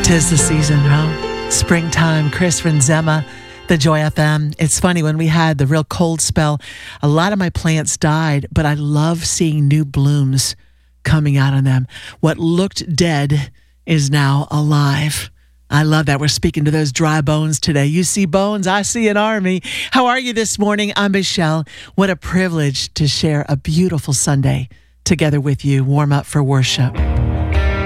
'Tis the season, huh? Springtime. Chris Renzema, the Joy FM. It's funny, when we had the real cold spell, a lot of my plants died, but I love seeing new blooms coming out on them. What looked dead is now alive. I love that. We're speaking to those dry bones today. You see bones, I see an army. How are you this morning? I'm Michelle. What a privilege to share a beautiful Sunday together with you. Warm up for worship.